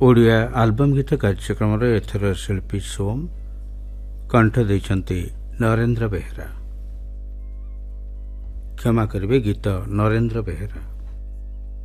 Odia album ଗୀତ କାର୍ଯ୍ୟକ୍ରମରେ ଏଥର ଶିଳ୍ପୀ ସୋମ, କଣ୍ଠ ଦେଇଛନ୍ତି ନରେନ୍ଦ୍ର ବେହେରା। କ୍ଷମା କରିବେ, ଗୀତ ନରେନ୍ଦ୍ର ବେହେରା।